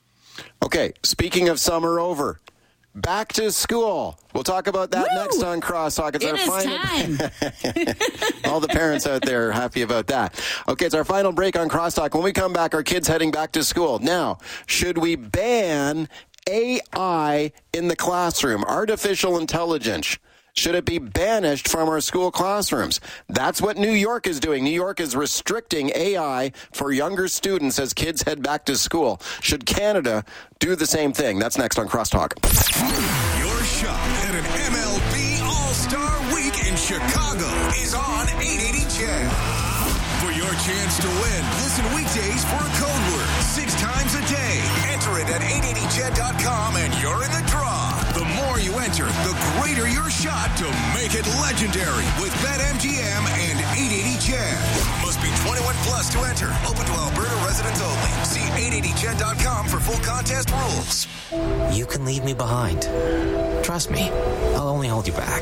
Okay. Speaking of summer over, back to school. We'll talk about that Woo! next on Crosstalk. It's it our is final. Time. All the parents out there are happy about that. Okay, it's our final break on Crosstalk. When we come back, our kids heading back to school. Now, should we ban A I in the classroom, artificial intelligence? Should it be banished from our school classrooms? That's what New York is doing. New York is restricting A I for younger students as kids head back to school. Should Canada do the same thing? That's next on Crosstalk. Your shot at an M L B All-Star Week in Chicago is on eight eighty C H E D. For your chance to win, listen weekdays for a code word six times a day. Enter it at eight eighty C H E D dot com and you're in the draw. The more you enter, the greater your shot to make it legendary with BetMGM and eight eighty C H E D. Must be twenty-one plus to enter. Open to Alberta residents only. See eight eighty C H E D dot com for full contest rules. You can leave me behind. Trust me, I'll only hold you back.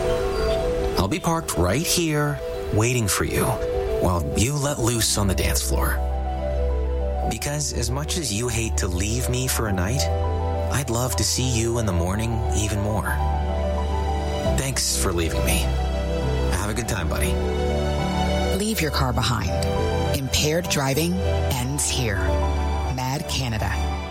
I'll be parked right here, waiting for you, while you let loose on the dance floor. Because as much as you hate to leave me for a night, I'd love to see you in the morning even more. Thanks for leaving me. Have a good time, buddy. Leave your car behind. Impaired driving ends here. Mad Canada.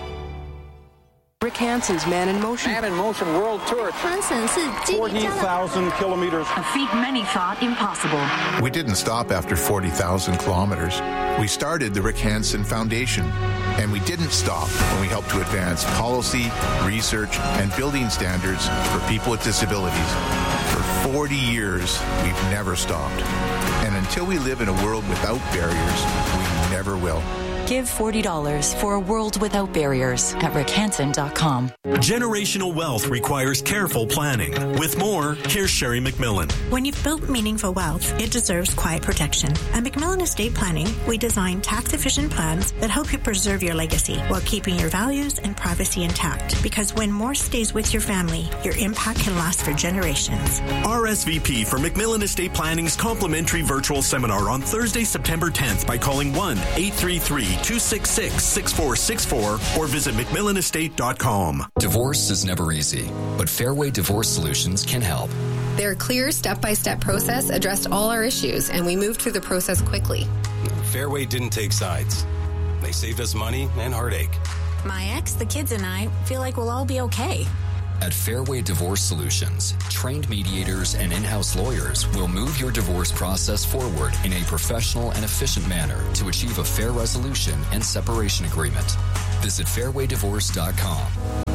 Rick Hansen's Man in Motion. Man in Motion World Tour. forty thousand kilometers. A feat many thought impossible. We didn't stop after forty thousand kilometers. We started the Rick Hansen Foundation, and we didn't stop when we helped to advance policy, research, and building standards for people with disabilities. For forty years, we've never stopped. And until we live in a world without barriers, we never will. Give forty dollars for a world without barriers at rick hansen dot com. Generational wealth requires careful planning. With more, here's Sherry McMillan. When you've built meaningful wealth, it deserves quiet protection. At McMillan Estate Planning, we design tax-efficient plans that help you preserve your legacy while keeping your values and privacy intact. Because when more stays with your family, your impact can last for generations. R S V P for McMillan Estate Planning's complimentary virtual seminar on Thursday, September tenth by calling one eight three three, two six six, six four six four or visit mcmillan estate dot com. Divorce is never easy, but Fairway Divorce Solutions can help. Their clear step-by-step process addressed all our issues, and we moved through the process quickly. Fairway didn't take sides. They saved us money and heartache. My ex, the kids, and I feel like we'll all be okay. At Fairway Divorce Solutions, trained mediators and in-house lawyers will move your divorce process forward in a professional and efficient manner to achieve a fair resolution and separation agreement. Visit fairway divorce dot com.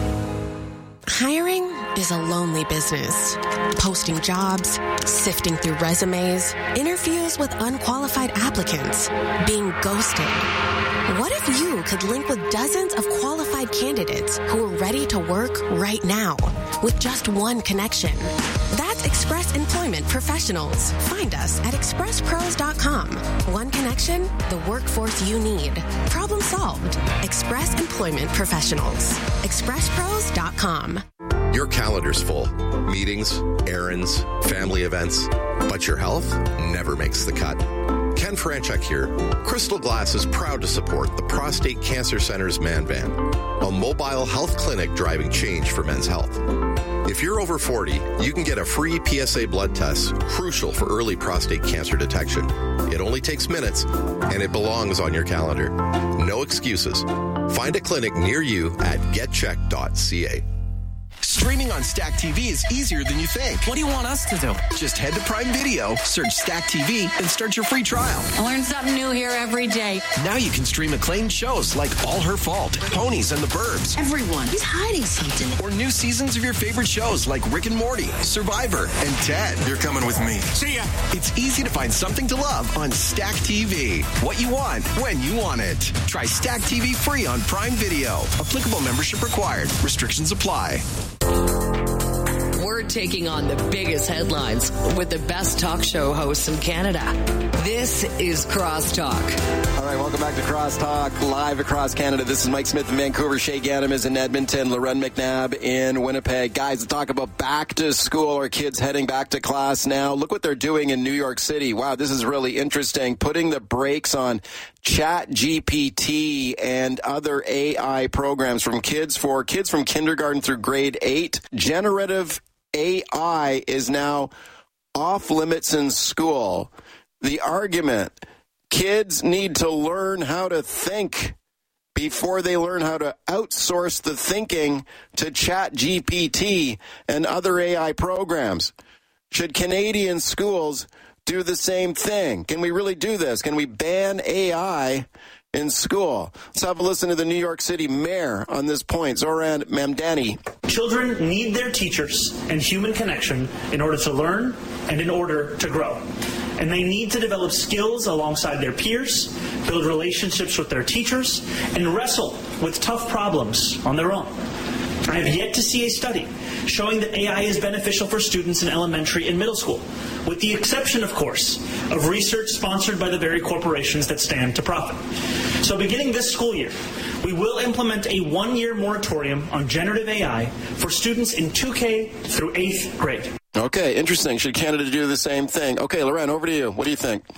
Hiring is a lonely business. Posting jobs, sifting through resumes, interviews with unqualified applicants, being ghosted. What if you could link with dozens of qualified candidates who are ready to work right now with just one connection? That's Express Employment Professionals. Find us at express pros dot com. One connection, the workforce you need. Problem solved. Express Employment Professionals. express pros dot com. Your calendar's full. Meetings, errands, family events. But your health never makes the cut. Ken Franchuk here. Crystal Glass is proud to support the Prostate Cancer Center's Man Van, a mobile health clinic driving change for men's health. If you're over forty, you can get a free P S A blood test, crucial for early prostate cancer detection. It only takes minutes, and it belongs on your calendar. No excuses. Find a clinic near you at get check dot c a. Streaming on Stack T V is easier than you think. What do you want us to do? Just head to Prime Video, search Stack T V, and start your free trial. I learn something new here every day. Now you can stream acclaimed shows like All Her Fault, Ponies and the Burbs. Everyone is hiding something. Or new seasons of your favorite shows like Rick and Morty, Survivor, and Ted. You're coming with me. See ya. It's easy to find something to love on Stack T V. What you want, when you want it. Try Stack T V free on Prime Video. Applicable membership required. Restrictions apply. We're taking on the biggest headlines with the best talk show hosts in Canada. This is Crosstalk. All right, welcome back to Crosstalk, live across Canada. This is Mike Smith in Vancouver, Shay Ganem is in Edmonton, Loren McNabb in Winnipeg. Guys, let's talk about back to school. Our kids heading back to class now. Look what they're doing in New York City. Wow, this is really interesting. Putting the brakes on Chat G P T and other A I programs from kids for kids from kindergarten through grade eight. Generative A I is now off limits in school. The argument, kids need to learn how to think before they learn how to outsource the thinking to Chat G P T and other A I programs. Should Canadian schools do the same thing? Can we really do this? Can we ban A I in school? Let's have a listen to the New York City mayor on this point, Zoran Mamdani. Children need their teachers and human connection in order to learn and in order to grow. And they need to develop skills alongside their peers, build relationships with their teachers, and wrestle with tough problems on their own. I have yet to see a study showing that A I is beneficial for students in elementary and middle school, with the exception, of course, of research sponsored by the very corporations that stand to profit. So beginning this school year, we will implement a one-year moratorium on generative A I for students in two K through eighth grade. Okay, interesting. Should Canada do the same thing? Okay, Loren, over to you. What do you think?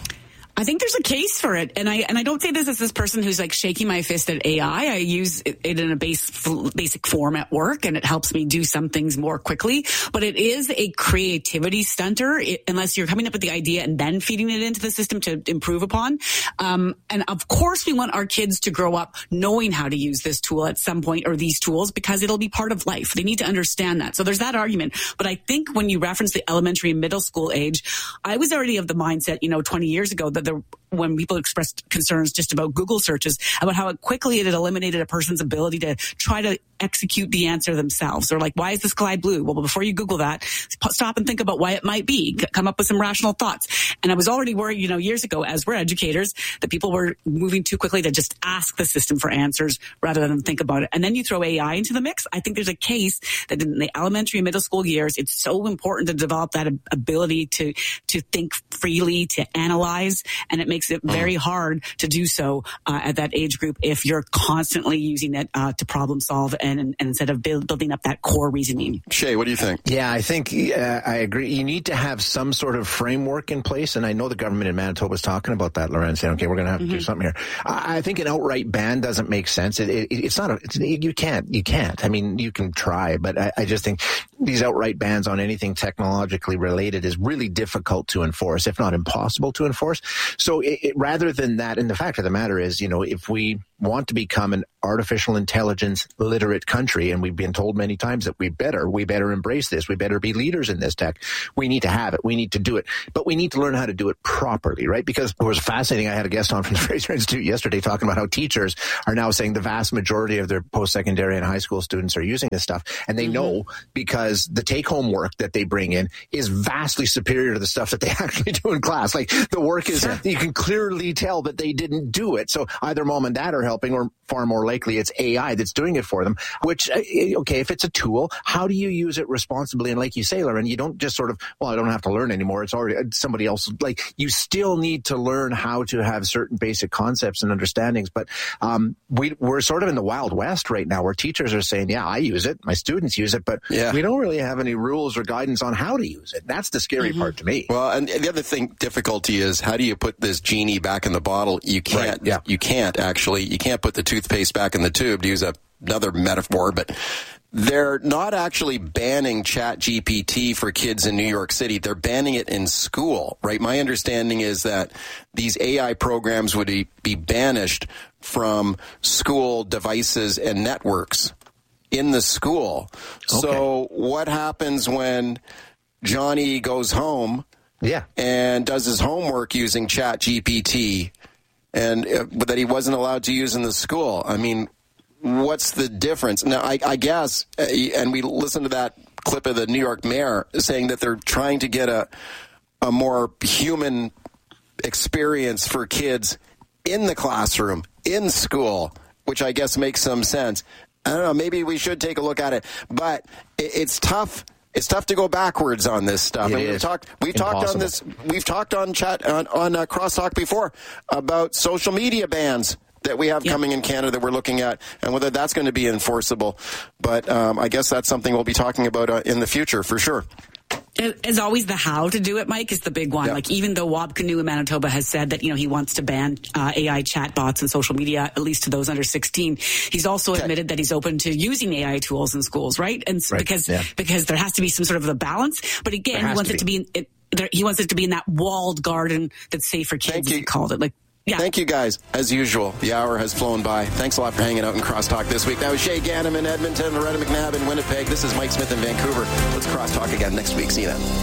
I think there's a case for it. And I and I don't say this as this person who's like shaking my fist at A I. I use it in a base, basic form at work, and it helps me do some things more quickly. But it is a creativity stunter it, unless you're coming up with the idea and then feeding it into the system to improve upon. Um, and of course, we want our kids to grow up knowing how to use this tool at some point, or these tools, because it'll be part of life. They need to understand that. So there's that argument. But I think when you reference the elementary and middle school age, I was already of the mindset, you know, twenty years ago that the when people expressed concerns just about Google searches, about how it quickly it had eliminated a person's ability to try to execute the answer themselves. Or like, why is the sky blue? Well, before you Google that, stop and think about why it might be. Come up with some rational thoughts. And I was already worried, you know, years ago, as we're educators, that people were moving too quickly to just ask the system for answers rather than think about it. And then you throw A I into the mix. I think there's a case that in the elementary and middle school years, it's so important to develop that ability to, to think freely, to analyze, and it makes it very hard to do so uh, at that age group if you're constantly using it uh, to problem solve and, and instead of build, building up that core reasoning. Shay, what do you think? Yeah, I think uh, I agree. You need to have some sort of framework in place, and I know the government in Manitoba is talking about that, Loren, saying, okay, we're going to have to mm-hmm. do something here. I, I think an outright ban doesn't make sense. It, it, it's not a, it's, you can't, you can't. I mean, you can try, but I, I just think these outright bans on anything technologically related is really difficult to enforce, if not impossible to enforce. So it, it, rather than that, and the fact of the matter is, you know, if we want to become an artificial intelligence literate country, and we've been told many times that we better, we better embrace this, we better be leaders in this tech, we need to have it, we need to do it, but we need to learn how to do it properly, right? Because it was fascinating. I had a guest on from the Fraser Institute yesterday talking about how teachers are now saying the vast majority of their post-secondary and high school students are using this stuff, and they mm-hmm. know because the take-home work that they bring in is vastly superior to the stuff that they actually do in class. Like, the work is, sure. you can clearly tell that they didn't do it. So either mom and dad are helping, or far more likely it's A I that's doing it for them, which, okay, if it's a tool, how do you use it responsibly? And like you say, Lauren, you don't just sort of, well, I don't have to learn anymore. It's already somebody else. Like, you still need to learn how to have certain basic concepts and understandings. But um, we, we're sort of in the Wild West right now, where teachers are saying, yeah, I use it, my students use it, but yeah. we don't really have any rules or guidance on how to use it. That's the scary mm-hmm. part to me. Well, and the other thing, difficulty is, how do you put this genie back in the bottle? You can't. Right. Yeah. You can't actually. You can't put the toothpaste back in the tube, to use a, another metaphor, but they're not actually banning Chat G P T for kids in New York City. They're banning it in school, right? My understanding is that these A I programs would be, be banished from school devices and networks in the school. Okay. So what happens when Johnny goes home yeah. and does his homework using Chat G P T, and uh, that he wasn't allowed to use in the school? I mean, what's the difference? Now, I, I guess, uh, and we listened to that clip of the New York mayor saying that they're trying to get a a more human experience for kids in the classroom, in school, which I guess makes some sense. I don't know, maybe we should take a look at it, but it, it's tough. It's tough to go backwards on this stuff. It and we've is talked. We've impossible. talked on this. We've talked on chat on, on uh, Crosstalk before about social media bans that we have yep. coming in Canada that we're looking at, and whether that's going to be enforceable. But um, I guess that's something we'll be talking about uh, in the future for sure. As always, the how to do it, Mike, is the big one. Yep. Like, even though Wab Kinew in Manitoba has said that, you know, he wants to ban uh, A I chatbots and social media, at least to those under sixteen, he's also okay. admitted that he's open to using A I tools in schools, right? And right. because yeah. because there has to be some sort of a balance. But again, he wants to it to be, in, it, there, he wants it to be in that walled garden that's safe for kids, as he called it. Like, yeah. Thank you, guys. As usual, the hour has flown by. Thanks a lot for hanging out in Crosstalk this week. That was Shay Ganem in Edmonton, Loretta McNabb in Winnipeg. This is Mike Smith in Vancouver. Let's Crosstalk again next week. See you then.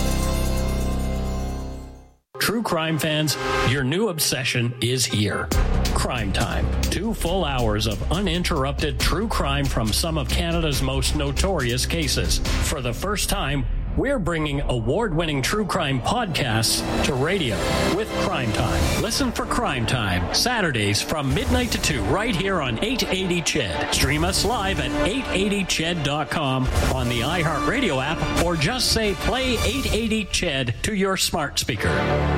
True crime fans, your new obsession is here. Crime Time. Two full hours of uninterrupted true crime from some of Canada's most notorious cases. For the first time, we're bringing award-winning true crime podcasts to radio with Crime Time. Listen for Crime Time, Saturdays from midnight to two, right here on eight eighty C H E D. Stream us live at eight eighty C H E D dot com on the iHeartRadio app, or just say play eight eighty C H E D to your smart speaker.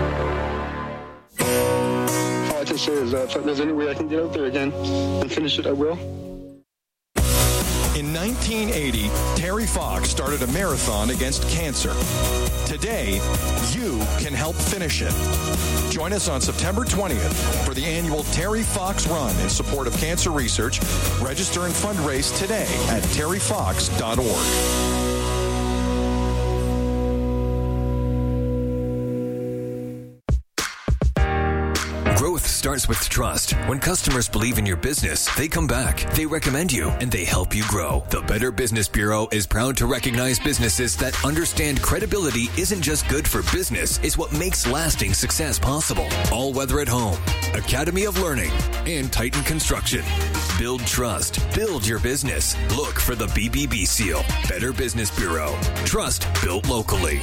All I can say is that if there's any way I can get out there again and finish it, I will. In nineteen eighty, Terry Fox started a marathon against cancer. Today, you can help finish it. Join us on September twentieth for the annual Terry Fox Run in support of cancer research. Register and fundraise today at terry fox dot org. Growth starts with trust. When customers believe in your business, they come back, they recommend you, and they help you grow. The Better Business Bureau is proud to recognize businesses that understand credibility isn't just good for business, it's what makes lasting success possible. All Weather at Home, Academy of Learning, and Titan Construction. Build trust. Build your business. Look for the B B B seal. Better Business Bureau. Trust built locally.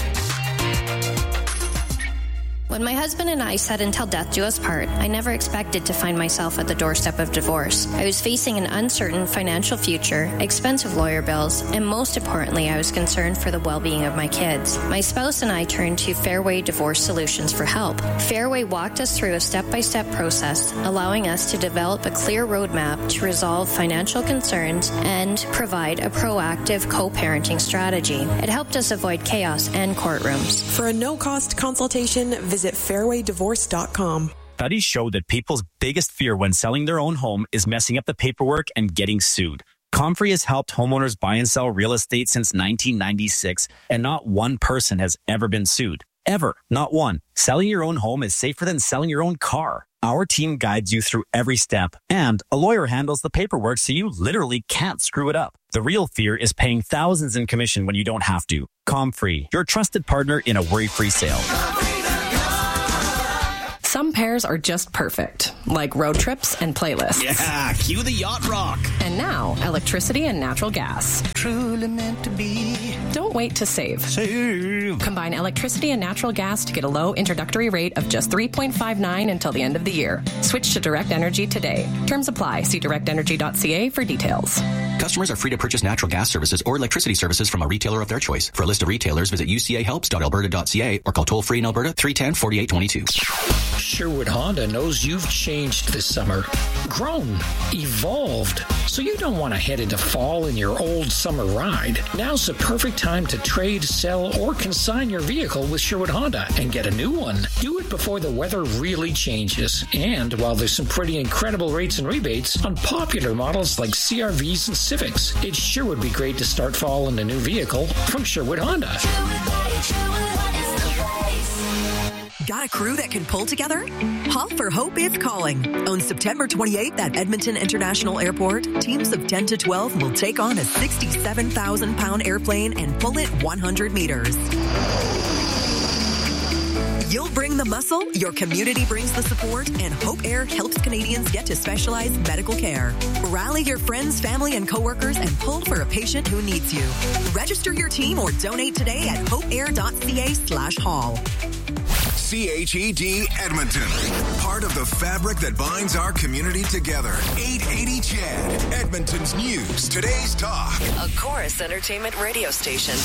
When my husband and I said until death do us part, I never expected to find myself at the doorstep of divorce. I was facing an uncertain financial future, expensive lawyer bills, and most importantly, I was concerned for the well-being of my kids. My spouse and I turned to Fairway Divorce Solutions for help. Fairway walked us through a step-by-step process, allowing us to develop a clear roadmap to resolve financial concerns and provide a proactive co-parenting strategy. It helped us avoid chaos and courtrooms. For a no-cost consultation, visit fairway divorce dot com. Studies show that people's biggest fear when selling their own home is messing up the paperwork and getting sued. Comfrey has helped homeowners buy and sell real estate since nineteen ninety-six, and not one person has ever been sued. Ever. Not one. Selling your own home is safer than selling your own car. Our team guides you through every step, and a lawyer handles the paperwork so you literally can't screw it up. The real fear is paying thousands in commission when you don't have to. Comfrey, your trusted partner in a worry-free sale. Some pairs are just perfect, like road trips and playlists. Yeah, cue the yacht rock. And now, electricity and natural gas. Truly meant to be. Don't wait to save. Save. Combine electricity and natural gas to get a low introductory rate of just three point five nine until the end of the year. Switch to Direct Energy today. Terms apply. See direct energy dot c a for details. Customers are free to purchase natural gas services or electricity services from a retailer of their choice. For a list of retailers, visit u c a helps dot alberta dot c a or call toll-free in Alberta three one zero, four eight two two. Sherwood Honda knows you've changed this summer, grown, evolved, so you don't want to head into fall in your old summer ride. Now's the perfect time to trade, sell, or consign your vehicle with Sherwood Honda and get a new one. Do it before the weather really changes. And while there's some pretty incredible rates and rebates on popular models like C R Vs and Civics, it sure would be great to start fall in a new vehicle from Sherwood Honda. Got a crew that can pull together? Haul for Hope is calling. On September twenty-eighth at Edmonton International Airport, teams of ten to twelve will take on a sixty-seven thousand pound airplane and pull it one hundred meters. You'll bring the muscle, your community brings the support, and Hope Air helps Canadians get to specialized medical care. Rally your friends, family, and coworkers and pull for a patient who needs you. Register your team or donate today at hope air dot c a slash haul. C H E D Edmonton. Part of the fabric that binds our community together. eight eighty C H E D. Edmonton's news. Today's talk. A Chorus Entertainment radio station.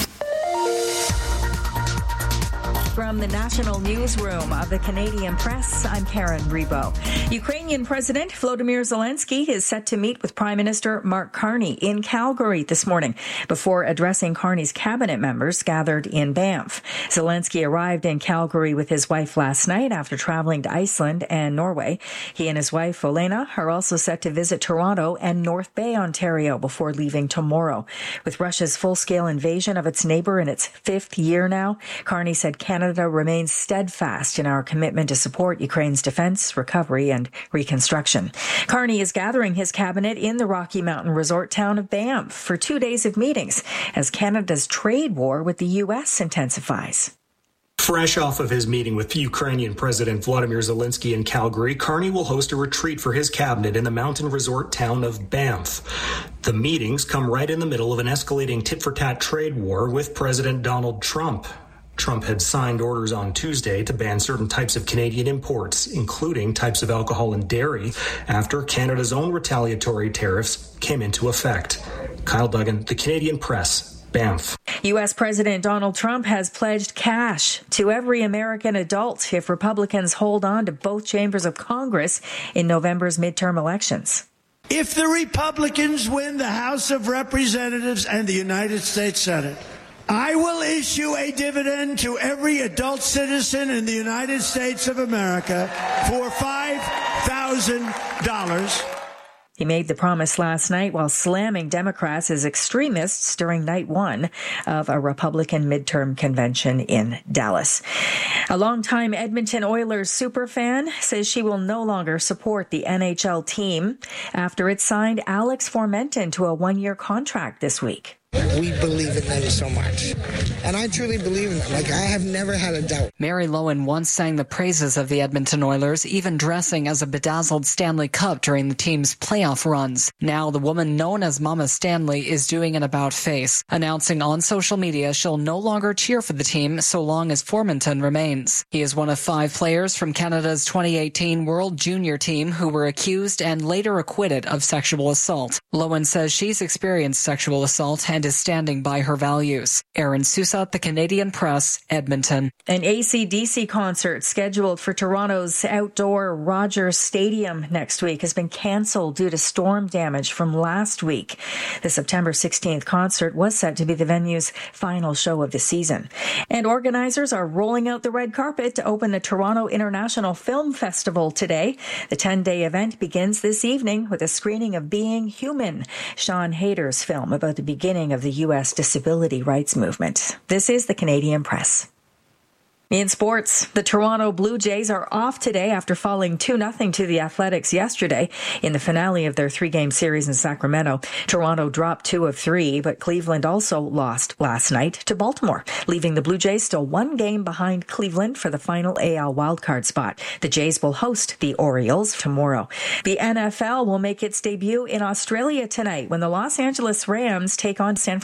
From the National Newsroom of the Canadian Press, I'm Karen Rebo. Ukrainian President Volodymyr Zelensky is set to meet with Prime Minister Mark Carney in Calgary this morning before addressing Carney's cabinet members gathered in Banff. Zelensky arrived in Calgary with his wife last night after traveling to Iceland and Norway. He and his wife, Olena, are also set to visit Toronto and North Bay, Ontario before leaving tomorrow. With Russia's full-scale invasion of its neighbor in its fifth year now, Carney said Canada remains steadfast in our commitment to support Ukraine's defense, recovery, and reconstruction. Carney is gathering his cabinet in the Rocky Mountain resort town of Banff for two days of meetings as Canada's trade war with the U S intensifies. Fresh off of his meeting with Ukrainian President Volodymyr Zelensky in Calgary, Carney will host a retreat for his cabinet in the mountain resort town of Banff. The meetings come right in the middle of an escalating tit-for-tat trade war with President Donald Trump. Trump had signed orders on Tuesday to ban certain types of Canadian imports, including types of alcohol and dairy, after Canada's own retaliatory tariffs came into effect. Kyle Duggan, The Canadian Press, Banff. U S. President Donald Trump has pledged cash to every American adult if Republicans hold on to both chambers of Congress in November's midterm elections. If the Republicans win the House of Representatives and the United States Senate, I will issue a dividend to every adult citizen in the United States of America for five thousand dollars. He made the promise last night while slamming Democrats as extremists during night one of a Republican midterm convention in Dallas. A longtime Edmonton Oilers superfan says she will no longer support the N H L team after it signed Alex Formenton to a one-year contract this week. We believe in them so much. And I truly believe in them. Like, I have never had a doubt. Mary Lowen once sang the praises of the Edmonton Oilers, even dressing as a bedazzled Stanley Cup during the team's playoff runs. Now, the woman known as Mama Stanley is doing an about-face, announcing on social media she'll no longer cheer for the team so long as Formenton remains. He is one of five players from Canada's twenty eighteen World Junior team who were accused and later acquitted of sexual assault. Lowen says she's experienced sexual assault and is standing by her values. Aaron Sousa, The Canadian Press, Edmonton. An A C D C concert scheduled for Toronto's outdoor Rogers Stadium next week has been cancelled due to storm damage from last week. The September sixteenth concert was set to be the venue's final show of the season. And organizers are rolling out the red carpet to open the Toronto International Film Festival today. The ten-day event begins this evening with a screening of Being Human, Sean Hayter's film about the beginning of the U S disability rights movement. This is the Canadian Press. In sports, the Toronto Blue Jays are off today after falling two nothing to the Athletics yesterday in the finale of their three-game series in Sacramento. Toronto dropped two of three, but Cleveland also lost last night to Baltimore, leaving the Blue Jays still one game behind Cleveland for the final A L wildcard spot. The Jays will host the Orioles tomorrow. The N F L will make its debut in Australia tonight when the Los Angeles Rams take on San Francisco.